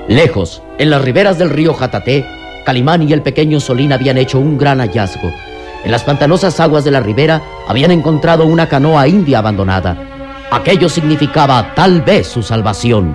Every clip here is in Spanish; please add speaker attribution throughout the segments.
Speaker 1: Lejos, en las riberas del río Jataté, Calimán y el pequeño Solín habían hecho un gran hallazgo. En las pantanosas aguas de la ribera habían encontrado una canoa india abandonada. Aquello significaba tal vez su salvación.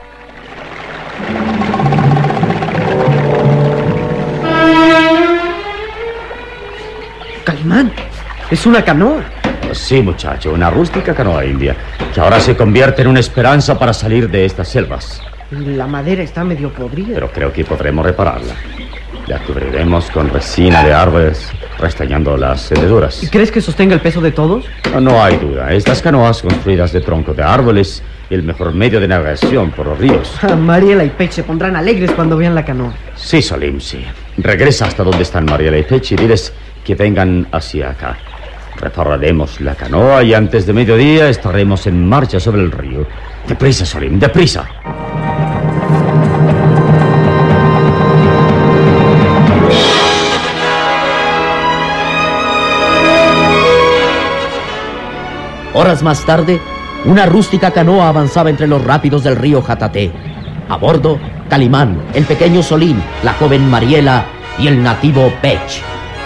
Speaker 2: Calimán, es una canoa.
Speaker 3: Sí, muchacho, una rústica canoa india, que ahora se convierte en una esperanza para salir de estas selvas.
Speaker 2: La madera está medio podrida.
Speaker 3: Pero creo que podremos repararla. La cubriremos con resina de árboles, restañando las hendeduras.
Speaker 2: ¿Y crees que sostenga el peso de todos?
Speaker 3: No hay duda. Estas canoas construidas de tronco de árboles y el mejor medio de navegación por los ríos.
Speaker 2: Mariela y Pech se pondrán alegres cuando vean la canoa.
Speaker 3: Sí, Solim, sí. Regresa hasta donde están Mariela y Pech y diles que vengan hacia acá. Repararemos la canoa y antes de mediodía estaremos en marcha sobre el río. Deprisa, Solim, deprisa.
Speaker 1: Horas más tarde, una rústica canoa avanzaba entre los rápidos del río Jataté. A bordo, Calimán, el pequeño Solín, la joven Mariela y el nativo Pech.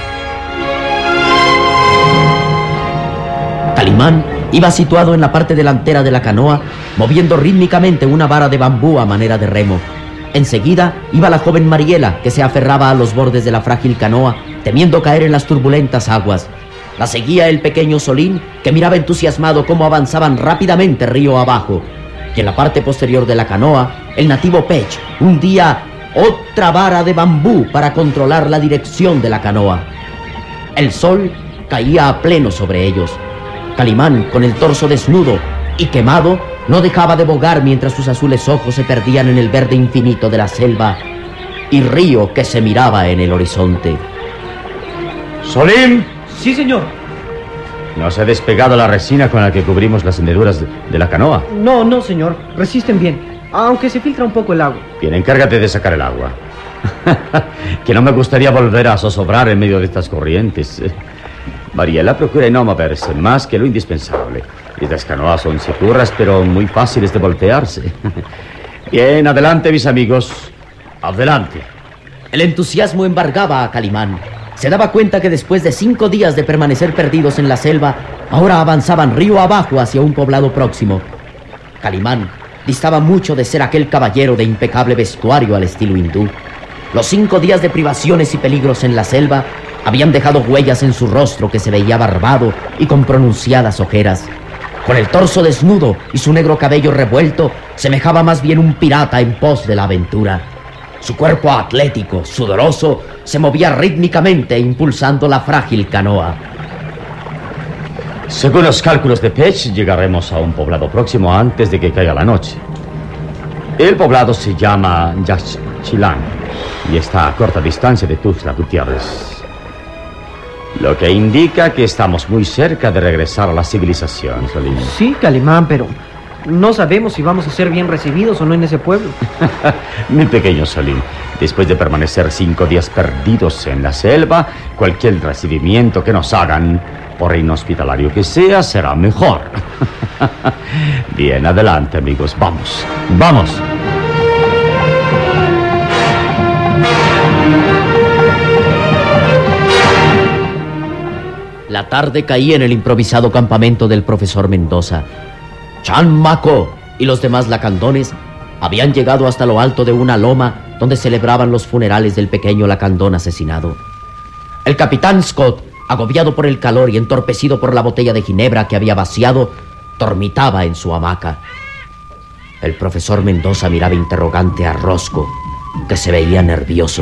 Speaker 1: Calimán iba situado en la parte delantera de la canoa, moviendo rítmicamente una vara de bambú a manera de remo. Enseguida iba la joven Mariela, que se aferraba a los bordes de la frágil canoa, temiendo caer en las turbulentas aguas. La seguía el pequeño Solín, que miraba entusiasmado cómo avanzaban rápidamente río abajo. Y en la parte posterior de la canoa, el nativo Pech hundía otra vara de bambú para controlar la dirección de la canoa. El sol caía a pleno sobre ellos. Calimán, con el torso desnudo y quemado, no dejaba de bogar mientras sus azules ojos se perdían en el verde infinito de la selva y río que se miraba en el horizonte.
Speaker 3: ¡Solim!
Speaker 2: Sí, señor.
Speaker 3: ¿No se ha despegado la resina con la que cubrimos las hendeduras de la canoa?
Speaker 2: No, señor. Resisten bien, aunque se filtra un poco el agua.
Speaker 3: Bien, encárgate de sacar el agua. Que no me gustaría volver a zozobrar en medio de estas corrientes. Mariela procura no moverse más que lo indispensable. Estas canoas son seguras, pero muy fáciles de voltearse. Bien, adelante, mis amigos. Adelante.
Speaker 1: El entusiasmo embargaba a Calimán. Se daba cuenta que después de 5 días de permanecer perdidos en la selva, ahora avanzaban río abajo hacia un poblado próximo. Calimán distaba mucho de ser aquel caballero de impecable vestuario al estilo hindú. Los 5 días de privaciones y peligros en la selva habían dejado huellas en su rostro que se veía barbado y con pronunciadas ojeras. Con el torso desnudo y su negro cabello revuelto, semejaba más bien un pirata en pos de la aventura. Su cuerpo atlético, sudoroso, se movía rítmicamente impulsando la frágil canoa.
Speaker 3: Según los cálculos de Pech, llegaremos a un poblado próximo antes de que caiga la noche. El poblado se llama Yaxchilán y está a corta distancia de Tuxtla Gutiérrez. Lo que indica que estamos muy cerca de regresar a la civilización, Solín.
Speaker 2: Sí, Calimán, pero no sabemos si vamos a ser bien recibidos o no en ese pueblo.
Speaker 3: Mi pequeño Solín, después de permanecer 5 días perdidos en la selva, cualquier recibimiento que nos hagan, por inhospitalario que sea, será mejor. Bien, adelante, amigos, vamos. ¡Vamos!
Speaker 1: La tarde caía en el improvisado campamento del profesor Mendoza. Chan Maco y los demás lacandones habían llegado hasta lo alto de una loma donde celebraban los funerales del pequeño lacandón asesinado. El capitán Scott, agobiado por el calor y entorpecido por la botella de ginebra que había vaciado, dormitaba en su hamaca. El profesor Mendoza miraba interrogante a Rosco, que se veía nervioso.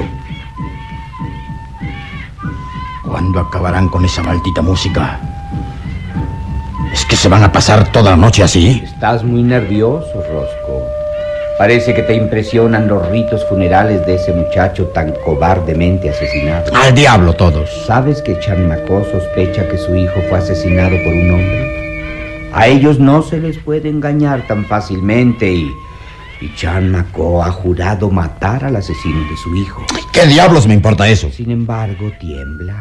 Speaker 4: ¿Cuándo acabarán con esa maldita música? ¿Es que se van a pasar toda la noche así?
Speaker 5: Estás muy nervioso, Rosco. Parece que te impresionan los ritos funerales de ese muchacho tan cobardemente asesinado.
Speaker 4: ¡Al diablo todos!
Speaker 5: ¿Sabes que Chanmacó sospecha que su hijo fue asesinado por un hombre? A ellos no se les puede engañar tan fácilmente y Chanmacó ha jurado matar al asesino de su hijo.
Speaker 4: ¿Qué diablos me importa eso?
Speaker 5: Sin embargo, tiembla.